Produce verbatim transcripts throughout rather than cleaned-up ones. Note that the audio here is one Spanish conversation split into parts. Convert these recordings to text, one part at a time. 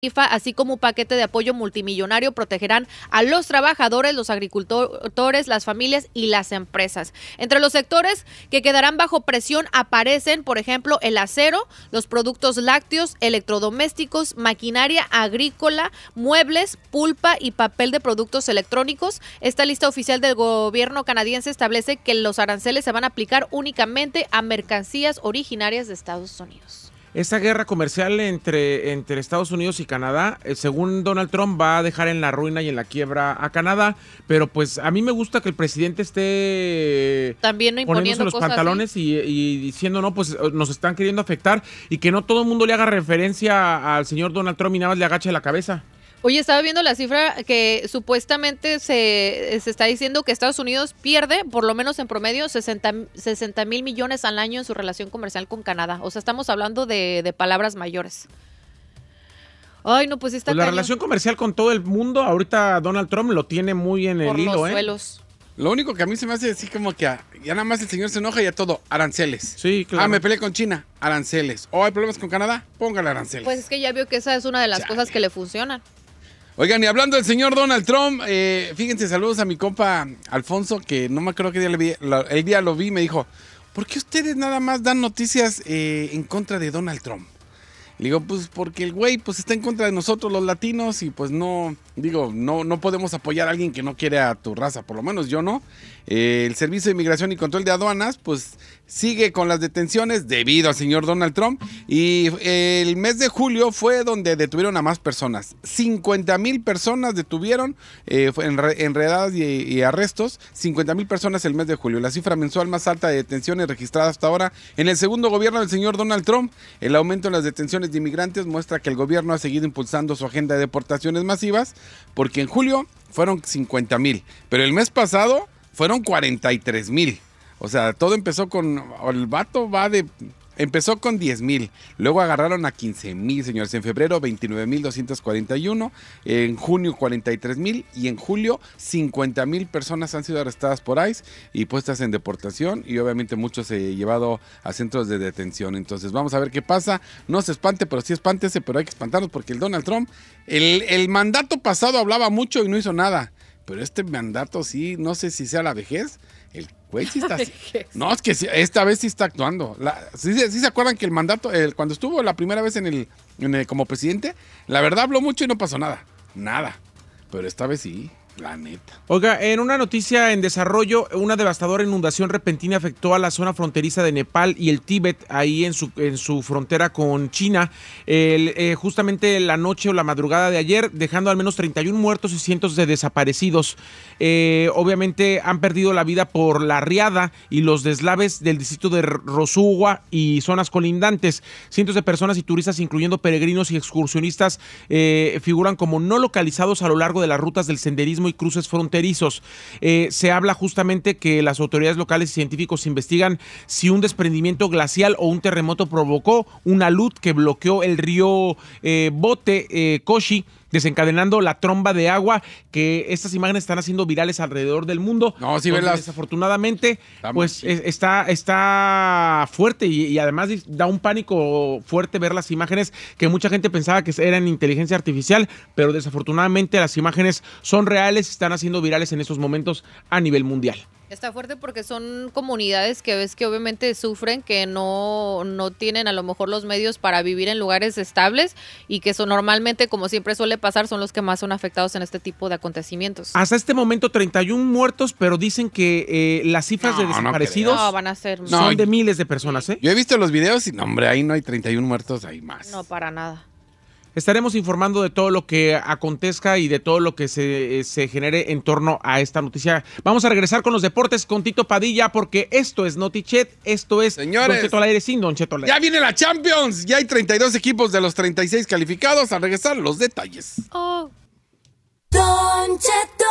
así como un paquete de apoyo multimillonario protegerán a los trabajadores, los agricultores, las familias y las empresas. Entre los sectores que quedarán bajo presión aparecen, por ejemplo, el acero, los productos lácteos, electrodomésticos, maquinaria agrícola, muebles, pulpa y papel de productos electrónicos. Esta lista oficial del gobierno canadiense establece que los aranceles se van a aplicar únicamente a mercancías originarias de Estados Unidos. Esta guerra comercial entre, entre Estados Unidos y Canadá, eh, según Donald Trump, va a dejar en la ruina y en la quiebra a Canadá, pero pues a mí me gusta que el presidente esté también no poniéndose los pantalones y, y diciendo, no, pues nos están queriendo afectar, y que no todo el mundo le haga referencia al señor Donald Trump y nada más le agache la cabeza. Oye, estaba viendo la cifra que supuestamente se, se está diciendo que Estados Unidos pierde, por lo menos en promedio, sesenta mil millones al año en su relación comercial con Canadá. O sea, estamos hablando de, de palabras mayores. Ay, no, pues está pues la cañón. relación comercial con todo el mundo, ahorita Donald Trump lo tiene muy en por el hilo, los ¿eh? suelos. Lo único que a mí se me hace así como que ya nada más el señor se enoja y ya todo, aranceles. Sí, claro. Ah, me peleé con China, aranceles. O hay problemas con Canadá, póngale aranceles. Pues es que ya vio que esa es una de las Chale. cosas que le funcionan. Oigan, y hablando del señor Donald Trump, eh, fíjense, saludos a mi compa Alfonso, que no me acuerdo qué día le vi, lo, el día lo vi y me dijo, ¿por qué ustedes nada más dan noticias eh, en contra de Donald Trump? Le digo, pues porque el güey pues está en contra de nosotros los latinos y pues no, digo, no, no podemos apoyar a alguien que no quiere a tu raza, por lo menos yo no. Eh, el Servicio de Inmigración y Control de Aduanas pues sigue con las detenciones debido al señor Donald Trump, y eh, el mes de julio fue donde detuvieron a más personas. cincuenta mil personas detuvieron, eh, enredadas y, y arrestos, cincuenta mil personas el mes de julio, la cifra mensual más alta de detenciones registrada hasta ahora en el segundo gobierno del señor Donald Trump. El aumento en las detenciones de inmigrantes muestra que el gobierno ha seguido impulsando su agenda de deportaciones masivas, porque en julio fueron cincuenta mil, pero el mes pasado fueron cuarenta y tres mil. O sea, todo empezó con, el vato va de, empezó con diez mil, luego agarraron a quince mil, señores. En febrero veintinueve mil doscientos cuarenta y uno, en junio cuarenta y tres mil y en julio cincuenta mil personas han sido arrestadas por I C E y puestas en deportación, y obviamente muchos se han llevado a centros de detención. Entonces vamos a ver qué pasa. No se espante, pero sí espántese, pero hay que espantarnos porque el Donald Trump, el, el mandato pasado hablaba mucho y no hizo nada, pero este mandato sí, no sé si sea la vejez. El güey sí está... No, es que sí, esta vez sí está actuando. La, ¿sí, sí se acuerdan que el mandato, el, cuando estuvo la primera vez en el, en el como presidente, la verdad habló mucho y no pasó nada? Nada. Pero esta vez sí, la neta. Oiga, en una noticia en desarrollo, una devastadora inundación repentina afectó a la zona fronteriza de Nepal y el Tíbet, ahí en su, en su frontera con China, el, eh, justamente la noche o la madrugada de ayer, dejando al menos treinta y uno muertos y cientos de desaparecidos. Eh, obviamente han perdido la vida por la riada y los deslaves del distrito de Rosugua y zonas colindantes. Cientos de personas y turistas, incluyendo peregrinos y excursionistas, eh, figuran como no localizados a lo largo de las rutas del senderismo y cruces fronterizos. Eh, se habla justamente que las autoridades locales y científicos investigan si un desprendimiento glacial o un terremoto provocó una luz que bloqueó el río eh, Bote eh, Koshi, desencadenando la tromba de agua, que estas imágenes están haciendo virales alrededor del mundo. No, sí, verlas. Desafortunadamente, Estamos, pues sí. está, está fuerte y, y además da un pánico fuerte ver las imágenes, que mucha gente pensaba que eran inteligencia artificial, pero desafortunadamente las imágenes son reales y están haciendo virales en estos momentos a nivel mundial. Está fuerte porque son comunidades que ves que obviamente sufren, que no, no tienen a lo mejor los medios para vivir en lugares estables y que son normalmente, como siempre suele pasar, son los que más son afectados en este tipo de acontecimientos. Hasta este momento treinta y uno muertos, pero dicen que eh, las cifras No, de desaparecidos no, van a ser son no, de miles de personas, ¿eh? Yo he visto los videos y no, hombre, ahí no hay treinta y uno muertos, hay más. No, para nada. Estaremos informando de todo lo que acontezca y de todo lo que se, se genere en torno a esta noticia. Vamos a regresar con los deportes con Tito Padilla, porque esto es Notichet, esto es Señores, Don Cheto al aire sin Don Cheto al aire. Ya viene la Champions, ya hay treinta y dos equipos de los treinta y seis calificados. Al regresar, los detalles. Oh. Don Cheto.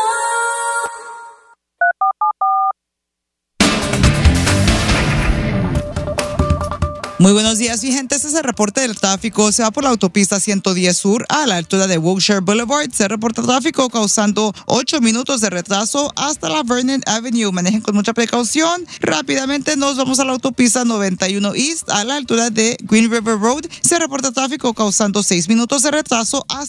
Muy buenos días, mi gente. Este es el reporte del tráfico. Se va por la autopista ciento diez Sur a la altura de Wilshire Boulevard. Se reporta tráfico causando ocho minutos de retraso hasta la Vernon Avenue. Manejen con mucha precaución. Rápidamente nos vamos a la autopista noventa y uno East a la altura de Green River Road. Se reporta tráfico causando seis minutos de retraso hasta